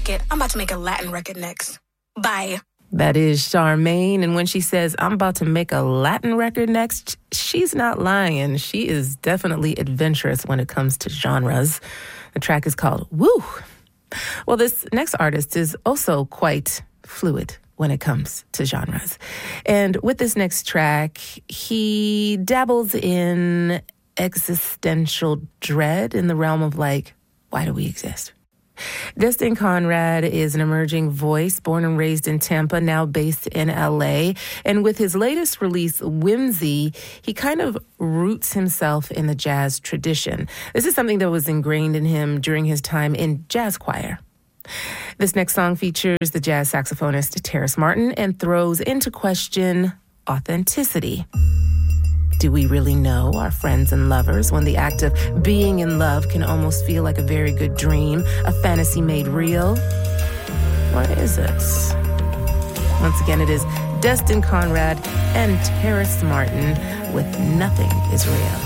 fuck it. I'm about to make a Latin record next. Bye. That is Charmaine, and when she says, I'm about to make a Latin record next, she's not lying. She is definitely adventurous when it comes to genres. The track is called Woo. Well, this next artist is also quite fluid when it comes to genres. And with this next track, he dabbles in existential dread in the realm of like, why do we exist? Destin Conrad is an emerging voice, born and raised in Tampa, now based in LA. And with his latest release, Whimsy, he kind of roots himself in the jazz tradition. This is something that was ingrained in him during his time in jazz choir. This next song features the jazz saxophonist Terrace Martin and throws into question authenticity. Do we really know our friends and lovers when the act of being in love can almost feel like a very good dream, a fantasy made real? Or is it? Once again, it is Destin Conrad and Terrace Martin with Nothing Is Real.